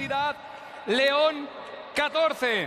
santidad León XIV.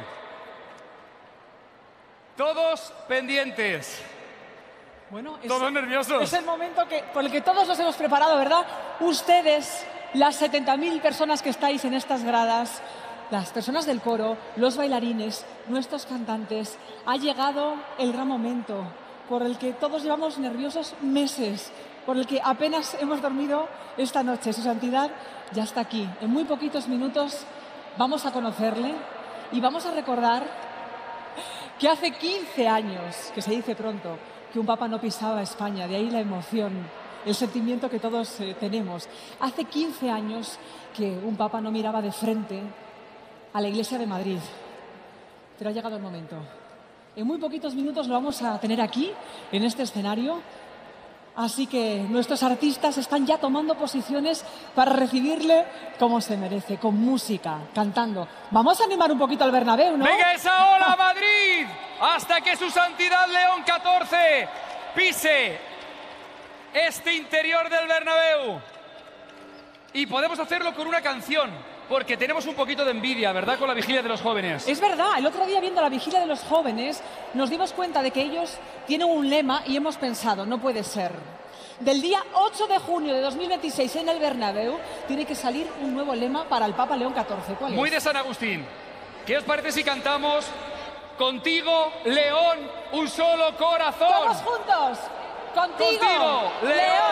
Todos pendientes. Bueno, todos nerviosos. Es el momento por el que todos nos hemos preparado, ¿verdad? Ustedes, las 70.000 personas que estáis en estas gradas, las personas del coro, los bailarines, nuestros cantantes, ha llegado el gran momento por el que todos llevamos nerviosos meses, por el que apenas hemos dormido esta noche. Su santidad ya está aquí. En muy poquitos minutos vamos a conocerle y vamos a recordar que hace 15 años, que se dice pronto, que un papa no pisaba España, de ahí la emoción, el sentimiento que todos tenemos. Hace 15 años que un papa no miraba de frente a la Iglesia de Madrid, pero ha llegado el momento. En muy poquitos minutos lo vamos a tener aquí, en este escenario, así que nuestros artistas están ya tomando posiciones para recibirle como se merece, con música, cantando. Vamos a animar un poquito al Bernabéu, ¿no? ¡Venga esa ola, Madrid! Hasta que su santidad León XIV pise este interior del Bernabéu. Y podemos hacerlo con una canción, porque tenemos un poquito de envidia, ¿verdad?, con la Vigilia de los Jóvenes. Es verdad, el otro día viendo la Vigilia de los Jóvenes nos dimos cuenta de que ellos tienen un lema y hemos pensado, no puede ser. Del día 8 de junio de 2026 en el Bernabéu tiene que salir un nuevo lema para el Papa León XIV. ¿Cuál es? Muy de San Agustín. ¿Qué os parece si cantamos Contigo, León, un solo corazón? ¡Todos juntos! ¡Contigo, León!